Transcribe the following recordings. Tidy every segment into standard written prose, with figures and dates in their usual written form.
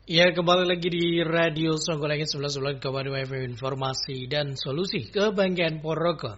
Ya, kembali lagi di Radio Songgolengit 11 kabar WiFi Informasi dan Solusi Kebanggaan Ponorogo.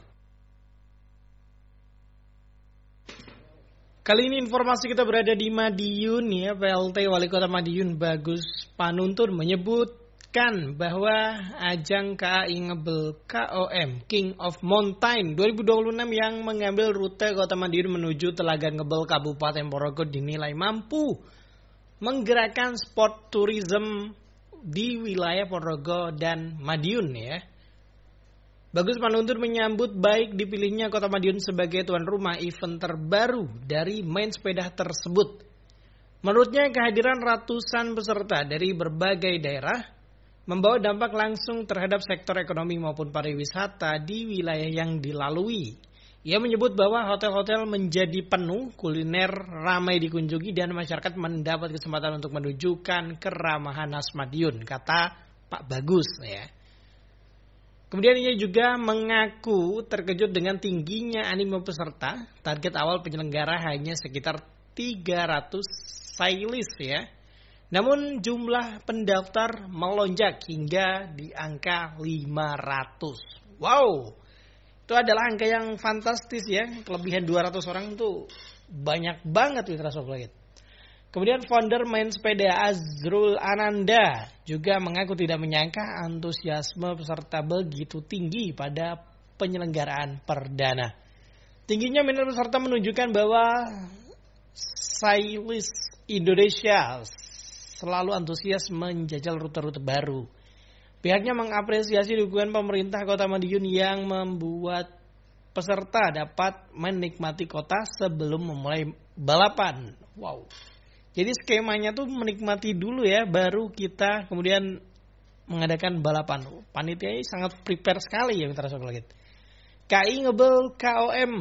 Kali ini informasi kita berada di Madiun ya. PLT Wali Kota Madiun Bagus Panuntun menyebutkan bahwa ajang KAI Ngebel KOM King of Mountain 2026 yang mengambil rute Kota Madiun menuju Telaga Ngebel Kabupaten Ponorogo dinilai mampu menggerakkan sport tourism di wilayah Ponorogo dan Madiun ya. Bagus Panuntun menyambut baik dipilihnya Kota Madiun sebagai tuan rumah event terbaru dari main sepeda tersebut. Menurutnya kehadiran ratusan peserta dari berbagai daerah membawa dampak langsung terhadap sektor ekonomi maupun pariwisata di wilayah yang dilalui. Ia menyebut bahwa hotel-hotel menjadi penuh, kuliner ramai dikunjungi dan masyarakat mendapat kesempatan untuk menunjukkan keramahan khas Madiun, kata Pak Bagus ya. Kemudian ia juga mengaku terkejut dengan tingginya animo peserta. Target awal penyelenggara hanya sekitar 300 cyclist ya. Namun jumlah pendaftar melonjak hingga di angka 500. Wow! Itu adalah angka yang fantastis ya. Kelebihan 200 orang itu banyak banget Mitra Sobat. Kemudian founder main sepeda Azrul Ananda juga mengaku tidak menyangka antusiasme peserta begitu tinggi pada penyelenggaraan perdana. Tingginya minat peserta menunjukkan bahwa cyclist Indonesia selalu antusias menjajal rute-rute baru. Pihaknya mengapresiasi dukungan pemerintah Kota Madiun yang membuat peserta dapat menikmati kota sebelum memulai balapan. Wow. Jadi skemanya tuh menikmati dulu ya, baru kita kemudian mengadakan balapan. Panitia ini sangat prepare sekali ya Mitra Sobat. KAI Ngebel KOM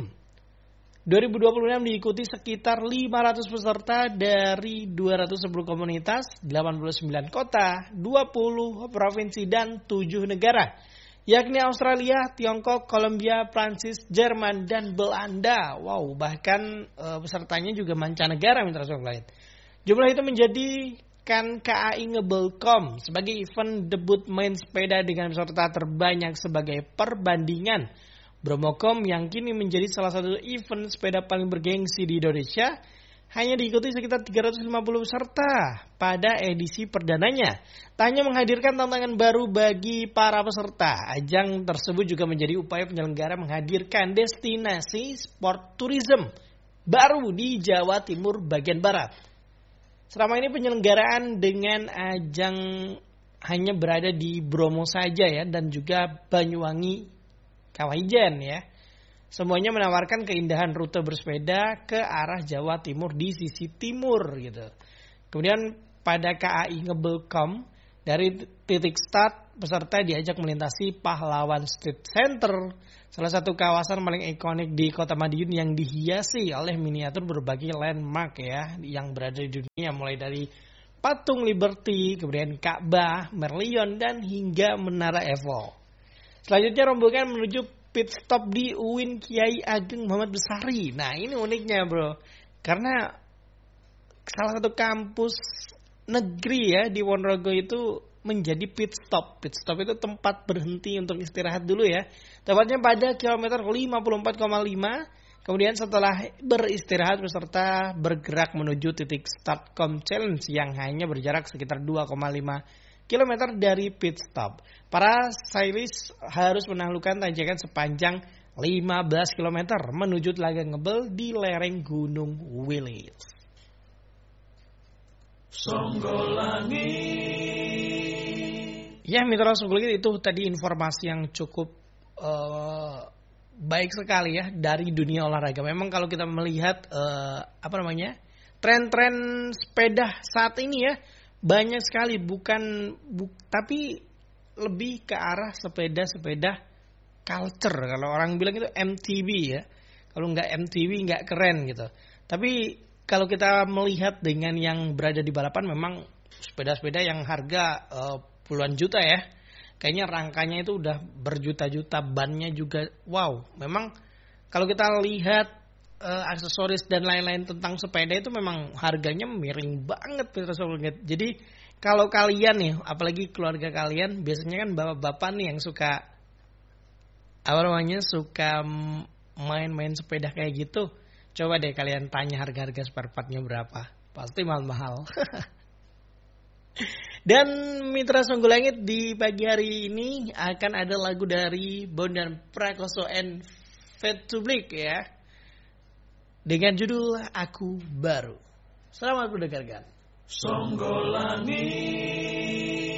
2026 diikuti sekitar 500 peserta dari 210 komunitas, 89 kota, 20 provinsi dan 7 negara, yakni Australia, Tiongkok, Kolombia, Prancis, Jerman, dan Belanda. Wow, bahkan pesertanya juga mancanegara Mitra Sobat. Jumlah itu menjadikan KAI Ngebelkom sebagai event debut main sepeda dengan peserta terbanyak sebagai perbandingan. Bromocom yang kini menjadi salah satu event sepeda paling bergengsi di Indonesia hanya diikuti sekitar 350 peserta pada edisi perdananya. Tak hanya menghadirkan tantangan baru bagi para peserta, ajang tersebut juga menjadi upaya penyelenggara menghadirkan destinasi sport tourism baru di Jawa Timur bagian barat. Selama ini penyelenggaraan dengan ajang hanya berada di Bromo saja ya, dan juga Banyuwangi Kawajan ya. Semuanya menawarkan keindahan rute bersepeda ke arah Jawa Timur di sisi timur gitu. Kemudian pada KAI Ngebelkom dari titik start peserta diajak melintasi Pahlawan Street Center, salah satu kawasan paling ikonik di Kota Madiun yang dihiasi oleh miniatur berbagai landmark ya yang berada di dunia, mulai dari Patung Liberty, kemudian Ka'bah, Merlion, dan hingga Menara Eiffel. Selanjutnya rombongan menuju pit stop di UIN Kiai Ageng Muhammad Besari. Nah ini uniknya bro, karena salah satu kampus negeri ya di Ponorogo itu menjadi pit stop. Pit stop itu tempat berhenti untuk istirahat dulu ya. Tepatnya pada kilometer 54,5. Kemudian setelah beristirahat peserta bergerak menuju titik start com challenge yang hanya berjarak sekitar 2,5 km dari pit stop. Para cyclist harus menaklukkan tanjakan sepanjang 15 km menuju Telaga Ngebel di lereng Gunung Wilis. Songgolangit. Ya Mitra Songgolangit, itu tadi informasi yang cukup baik sekali ya dari dunia olahraga. Memang kalau kita melihat tren-tren sepeda saat ini ya, banyak sekali tapi lebih ke arah sepeda-sepeda culture. Kalau orang bilang itu MTB ya. Kalau nggak MTB nggak keren gitu. Tapi kalau kita melihat dengan yang berada di balapan, memang sepeda-sepeda yang harga puluhan juta ya. Kayaknya rangkanya itu udah berjuta-juta, bannya juga wow. Memang kalau kita lihat aksesoris dan lain-lain tentang sepeda itu memang harganya miring banget. Jadi kalau kalian nih, apalagi keluarga kalian, biasanya kan bapak-bapak nih yang suka suka main-main sepeda kayak gitu. Coba deh kalian tanya harga-harga spare partnya berapa. Pasti mahal-mahal. Dan Mitra Songgolangit di pagi hari ini akan ada lagu dari Bondan Prakoso and Fade to Black ya, dengan judul Aku Baru. Selamat mendengarkan. Songgolangit.